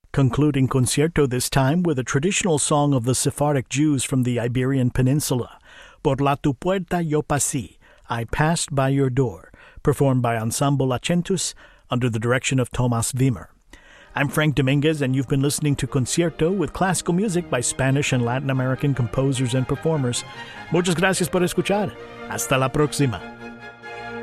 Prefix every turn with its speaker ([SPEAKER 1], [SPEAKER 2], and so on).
[SPEAKER 1] concluding concierto this time with a traditional song of the Sephardic Jews from the Iberian Peninsula, Por la tu puerta yo pasé, I passed by your door, performed by Ensemble Acentus under the direction of Thomas Wimmer. I'm Frank Dominguez, and you've been listening to Concierto with classical music by Spanish and Latin American composers and performers. Muchas gracias por escuchar. Hasta la próxima.